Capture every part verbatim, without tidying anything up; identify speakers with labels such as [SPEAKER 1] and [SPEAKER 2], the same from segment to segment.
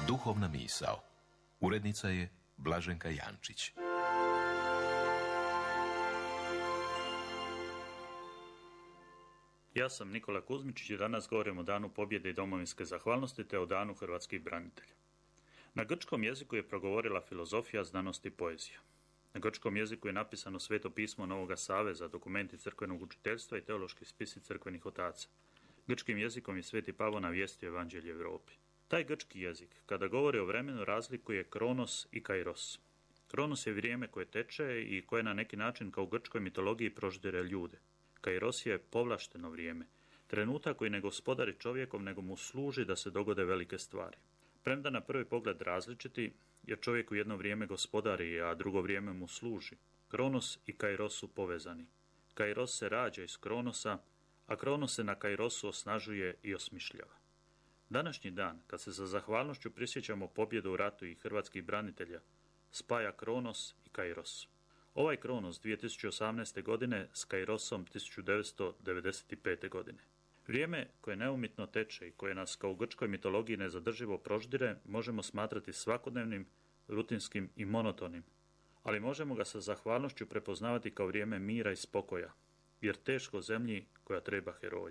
[SPEAKER 1] Duhovna misao. Urednica je Blaženka Jančić.
[SPEAKER 2] Ja sam Nikola Kuzmičić i danas govorim o Danu pobjede i domovinske zahvalnosti te o Danu hrvatskih branitelja. Na grčkom jeziku je progovorila filozofija, znanost i poezija. Na grčkom jeziku je napisano Sveto pismo Novoga Saveza, dokumenti crkvenog učiteljstva i teološki spisi crkvenih otaca. Grčkim jezikom je Sveti Pavao navijestio evanđelje Europi. Taj grčki jezik, kada govori o vremenu, razlikuje kronos i kairos. Kronos je vrijeme koje teče i koje na neki način kao u grčkoj mitologiji proždire ljude. Kairos je povlašteno vrijeme, trenutak koji ne gospodari čovjekom, nego mu služi da se dogode velike stvari. Premda na prvi pogled različiti, jer čovjek u jedno vrijeme gospodari, a drugo vrijeme mu služi, kronos i kairos su povezani. Kairos se rađa iz kronosa, a kronos se na kairosu osnažuje i osmišljava. Današnji dan, kad se za zahvalnošću prisjećamo pobjedu u ratu i hrvatskih branitelja, spaja kronos i kairos. Ovaj kronos dvije tisuće osamnaeste. godine s kairosom tisuću devetsto devedeset pete. godine. Vrijeme koje neumitno teče i koje nas kao u grčkoj mitologiji nezadrživo proždire možemo smatrati svakodnevnim, rutinskim i monotonim, ali možemo ga sa zahvalnošću prepoznavati kao vrijeme mira i spokoja, jer teško zemlji koja treba heroje.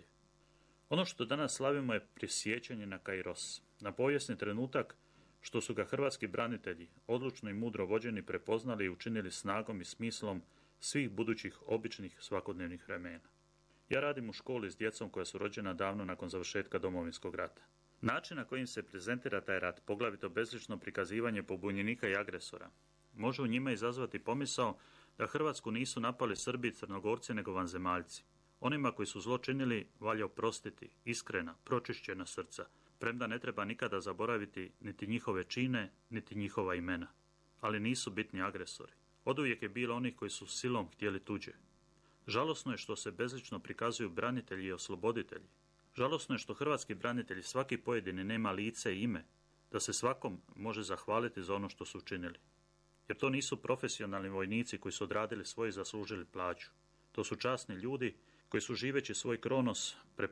[SPEAKER 2] Ono što danas slavimo je prisjećanje na kairos, na povijesni trenutak što su ga hrvatski branitelji, odlučno i mudro vođeni, prepoznali i učinili snagom i smislom svih budućih običnih svakodnevnih vremena. Ja radim u školi s djecom koja su rođena davno nakon završetka Domovinskog rata. Način na kojim se prezentira taj rat, poglavito bezlično prikazivanje pobunjenika i agresora, može u njima izazvati pomisao da Hrvatsku nisu napali Srbi i Crnogorci nego vanzemaljci. Onima koji su zlo činili valja oprostiti, iskrena, pročišćena srca, premda ne treba nikada zaboraviti niti njihove čine, niti njihova imena. Ali nisu bitni agresori. Oduvijek je bilo onih koji su silom htjeli tuđe. Žalosno je što se bezlično prikazuju branitelji i osloboditelji. Žalosno je što hrvatski branitelji svaki pojedini nema lice i ime, da se svakom može zahvaliti za ono što su učinili. Jer to nisu profesionalni vojnici koji su odradili svoj i zaslužili plaću. To su časni ljudi koji su živeći svoj kronos